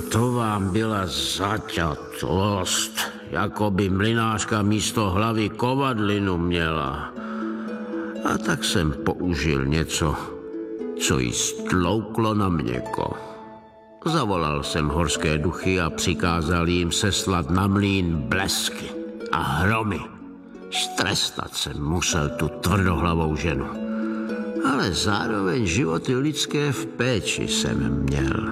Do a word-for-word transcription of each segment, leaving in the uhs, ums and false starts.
to vám byla zaťatlost, jako by mlynářka místo hlavy kovadlinu měla. A tak jsem použil něco, co jí stlouklo na měko. Zavolal jsem horské duchy a přikázal jim seslat na mlýn blesky a hromy. Strestat jsem musel tu tvrdohlavou ženu. Ale zároveň životy lidské v péči jsem měl.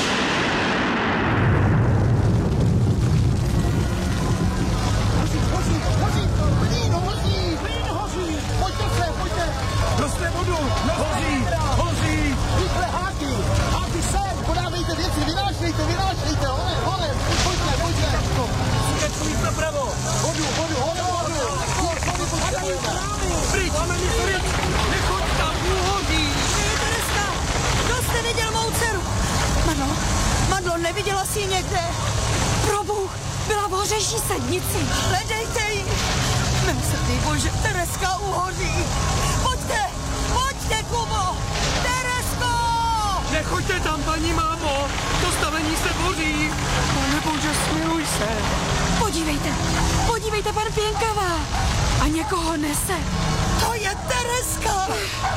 Neviděla jsi ji někde? Probůh, byla v hořejší sednici. Hledejte ji. Milosrdný Bože, Tereska uhoří. Pojďte, pojďte, Kubo. Teresko! Nechoďte tam, paní mámo. To stavení se boří. Pane Bože, smiluj se. Podívejte, podívejte, pan Pěnkava. A někoho nese. To je Tereska.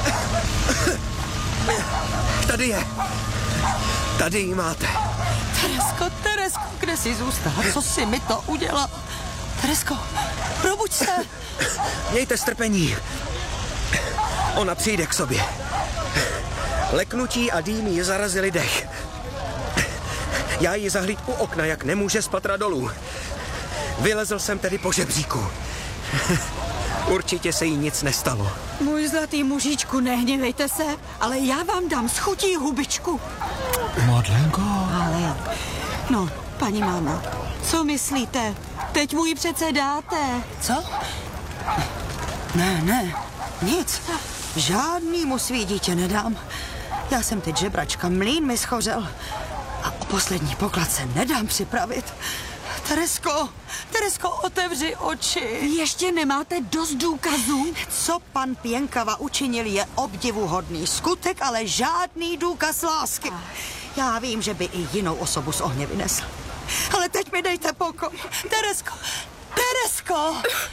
Tady je. Tady ji máte. Teresko, Teresko, kde jsi zůstala? Co jsi mi to udělal? Teresko, probuď se. Mějte strpení. Ona přijde k sobě. Leknutí a dýmy ji zarazili dech. Já ji zahlíd u okna, jak nemůže z patra dolů. Vylezl jsem tedy po žebříku. Určitě se jí nic nestalo. Můj zlatý mužičku, nehněvejte se, ale já vám dám s chutí hubičku. Madlenko. Ale, no, paní mámo, co myslíte? Teď mu ji přece dáte. Co? Ne, ne, nic. Žádnýmu svý dítě nedám. Já jsem teď žebračka, mlýn mi schořel. A o poslední poklad se nedám připravit. Teresko, Teresko, otevři oči. Ještě nemáte dost důkazů? Co pan Pěnkava učinil, je obdivuhodný skutek, ale žádný důkaz lásky. Já vím, že by i jinou osobu z ohně vynesl. Ale teď mi dejte pokoj. Teresko, Teresko!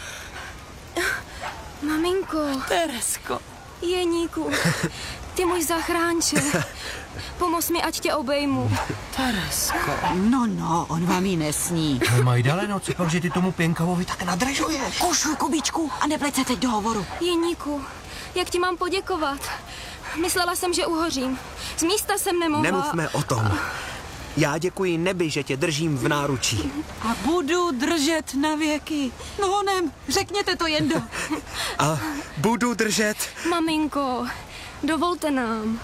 Maminko. Teresko. Jeníku, ty můj zachránče. Pomoz mi, ať tě obejmu. Teresko. No, no, on vám ji nesní. No, Majdaleno, co pak, že ty tomu Pěnkavovi tak nadržuješ? Kušuj, Kubičku, a nepleť se teď do hovoru. Jeníku, jak ti mám poděkovat? Myslela jsem, že uhořím. Z místa jsem nemohla. Nemluvme o tom. Já děkuji nebi, že tě držím v náručí. A budu držet na věky. No honem, řekněte to jen do. A budu držet... Maminko, dovolte nám.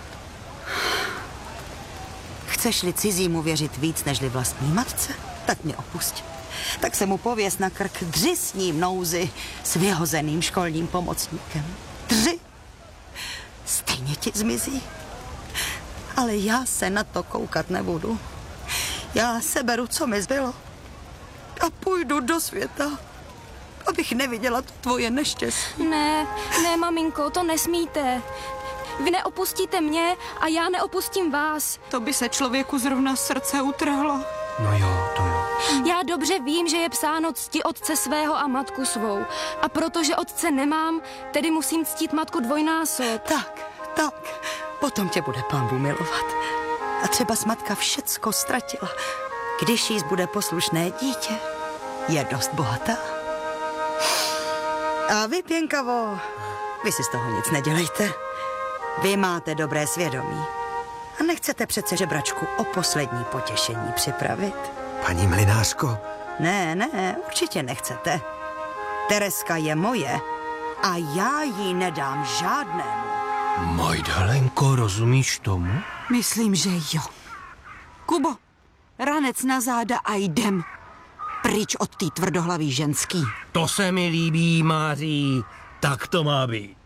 Chceš-li cizímu věřit víc nežli vlastní matce, tak mě opusť. Tak se mu pověs na krk, dři s ním nouzi s vyhozeným školním pomocníkem. Dři. Stejně ti zmizí. Ale já se na to koukat nebudu. Já seberu, co mi zbylo. A půjdu do světa, abych neviděla to tvoje neštěstí. Ne, ne, maminko, to nesmíte. Vy neopustíte mě a já neopustím vás. To by se člověku zrovna srdce utrhlo. No jo, to jo. Já dobře vím, že je psáno cti otce svého a matku svou. A protože otce nemám, tedy musím ctít matku dvojnásob. Tak, tak, potom tě bude Pán Bůh milovat. A třeba matka všecko ztratila. Když jí bude poslušné dítě, je dost bohatá. A vy, Pěnkavo, vy si z toho nic nedělejte. Vy máte dobré svědomí. A nechcete přece žebračku o poslední potěšení připravit? Paní mlynářko. Ne, ne, určitě nechcete. Tereska je moje a já ji nedám žádnému. Majdalenko, rozumíš tomu? Myslím, že jo. Kubo, ranec na záda a jdem. Pryč od té tvrdohlavý ženský. To se mi líbí, Máří. Tak to má být.